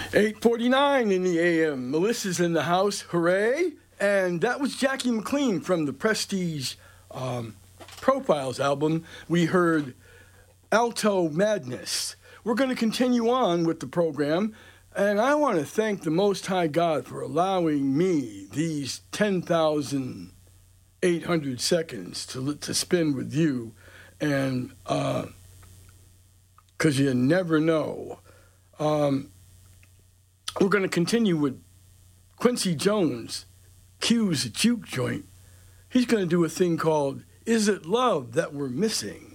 8:49 in the AM. Melissa's in the house. Hooray. And that was Jackie McLean from the Prestige Profiles album. We heard Alto Madness. We're going to continue on with the program. And I want to thank the Most High God for allowing me these 10,800 seconds to spend with you. And because you never know. We're going to continue with Quincy Jones, Q's Juke Joint. He's going to do a thing called Is It Love That We're Missing?